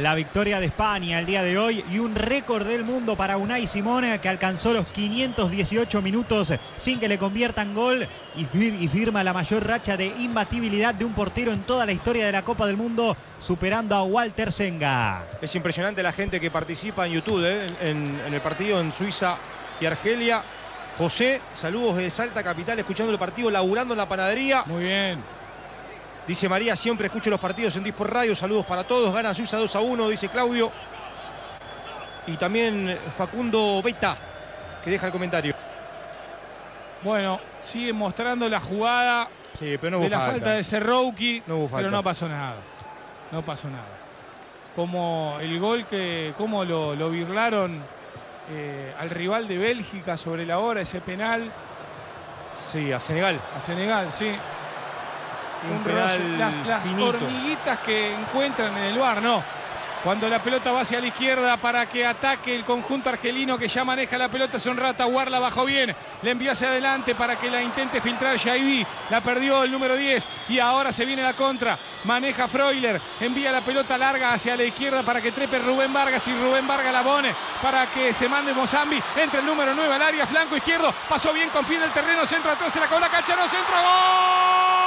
la victoria de España el día de hoy y un récord del mundo para Unai Simón, que alcanzó los 518 minutos sin que le conviertan gol y firma la mayor racha de imbatibilidad de un portero en toda la historia de la Copa del Mundo, superando a Walter Senga. Es impresionante la gente que participa en YouTube en el partido en Suiza y Argelia. José, saludos de Salta Capital, escuchando el partido, laburando en la panadería. Muy bien. Dice María, siempre escucho los partidos en Disport Radio. Saludos para todos. Gana Suiza 2-1, dice Claudio. Y también Facundo Beta, que deja el comentario. Bueno, sigue mostrando la jugada sí, pero no hubo de la falta de Serrouki, pero no pasó nada. No pasó nada. Como el gol como lo birlaron al rival de Bélgica sobre la hora, ese penal. Sí, a Senegal. A Senegal, sí. Un penal las hormiguitas que encuentran en el VAR, no. Cuando la pelota va hacia la izquierda para que ataque el conjunto argelino que ya maneja la pelota, es un rata. War la bajó bien, le envió hacia adelante para que la intente filtrar Jaibi. La perdió el número 10 y ahora se viene la contra. Maneja Freuler, envía la pelota larga hacia la izquierda para que trepe Rubén Vargas y Rubén Vargas la pone para que se mande Mozambi. Entra el número 9 al área, flanco izquierdo. Pasó bien con fin del terreno, centro atrás, se la con la cancha, no centro, ¡gol!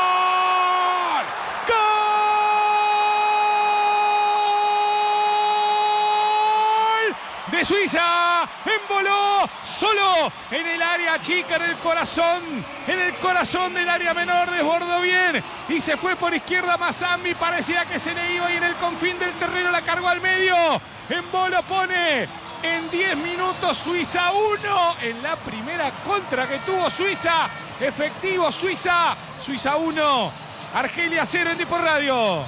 De Suiza, emboló solo en el área chica, en el corazón del área menor, desbordó bien y se fue por izquierda Mozambi, parecía que se le iba y en el confín del terreno la cargó al medio. Embolo pone en 10 minutos Suiza 1 en la primera contra que tuvo Suiza. Efectivo Suiza 1, Argelia 0 en Disport Radio.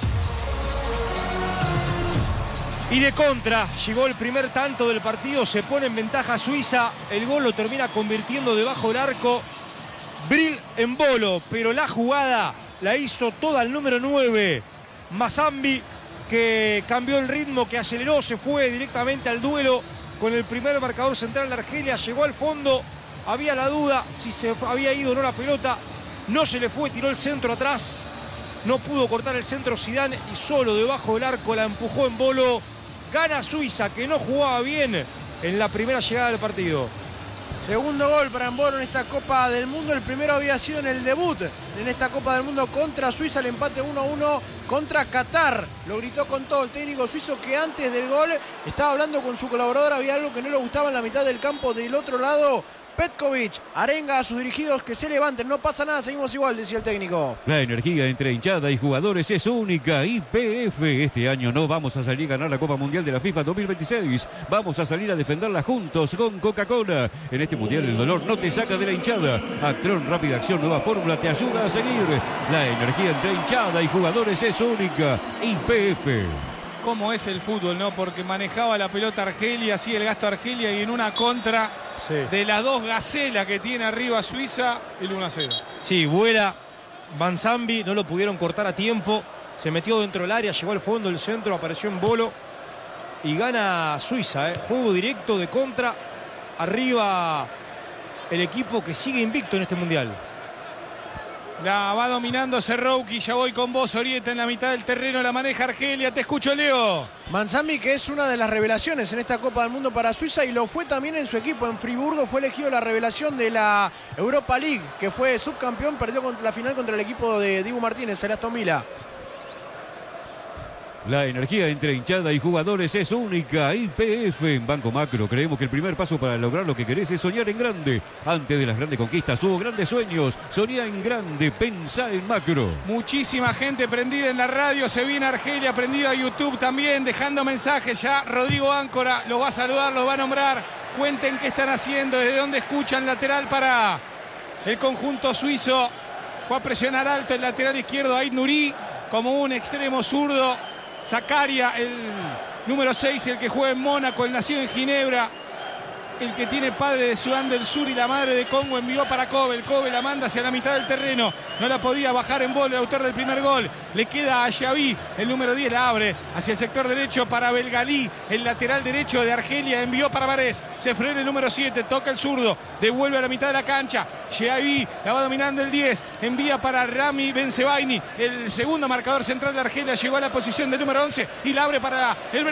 Y de contra, llegó el primer tanto del partido, se pone en ventaja Suiza, el gol lo termina convirtiendo debajo del arco Bril Embolo, pero la jugada la hizo toda el número 9, Mozambi, que cambió el ritmo, que aceleró, se fue directamente al duelo con el primer marcador central de Argelia, llegó al fondo, había la duda si se había ido o no la pelota, no se le fue, tiró el centro atrás, no pudo cortar el centro Zidane y solo debajo del arco la empujó Embolo. Gana Suiza, que no jugaba bien en la primera llegada del partido. Segundo gol para Embolo en esta Copa del Mundo. El primero había sido en el debut en esta Copa del Mundo contra Suiza. El empate 1-1 contra Qatar. Lo gritó con todo el técnico suizo, que antes del gol estaba hablando con su colaborador. Había algo que no le gustaba en la mitad del campo. Del otro lado, Petkovic arenga a sus dirigidos que se levanten. No pasa nada, seguimos igual, decía el técnico. La energía entre hinchada y jugadores es única. YPF, este año no vamos a salir a ganar la Copa Mundial de la FIFA 2026. Vamos a salir a defenderla juntos con Coca-Cola. En este Mundial el dolor no te saca de la hinchada. Actron Rápida Acción, nueva fórmula, te ayuda a seguir. La energía entre hinchada y jugadores es única. YPF. Cómo es el fútbol, ¿no? Porque manejaba la pelota Argelia, así el gasto Argelia, y en una contra de las dos gacelas que tiene arriba Suiza, el 1-0. Sí, vuela Mozambi, no lo pudieron cortar a tiempo, se metió dentro del área, llegó al fondo del centro, apareció Embolo y gana Suiza, juego directo de contra, arriba el equipo que sigue invicto en este Mundial. La va dominando Serrouki, ya voy con vos, Orieta, en la mitad del terreno, la maneja Argelia, te escucho, Leo. Mozambi, que es una de las revelaciones en esta Copa del Mundo para Suiza, y lo fue también en su equipo. En Friburgo fue elegido la revelación de la Europa League, que fue subcampeón, perdió la final contra el equipo de Dibu Martínez, el Aston Villa. La energía entre hinchada y jugadores es única. YPF. En Banco Macro creemos que el primer paso para lograr lo que querés es soñar en grande. Antes de las grandes conquistas hubo grandes sueños. Soñá en grande, pensá en macro. Muchísima gente prendida en la radio, se viene Argelia, prendida a YouTube también, dejando mensajes. Ya Rodrigo Áncora lo va a saludar, lo va a nombrar. Cuenten qué están haciendo, desde dónde escuchan. Lateral para el conjunto suizo. Fue a presionar alto el lateral izquierdo, Ait Nouri, como un extremo zurdo. Zakaria, el número 6, el que juega en Mónaco, el nacido en Ginebra, el que tiene padre de Sudán del Sur y la madre de Congo, envió para Kobe. El Kobe la manda hacia la mitad del terreno, no la podía bajar en bola el autor del primer gol. Le queda a Xavi, el número 10, la abre hacia el sector derecho para Belgalí, el lateral derecho de Argelia, envió para Varés, se frena el número 7, toca el zurdo, devuelve a la mitad de la cancha. Xavi la va dominando el 10, envía para Rami Bensebaini, el segundo marcador central de Argelia, llegó a la posición del número 11 y la abre para el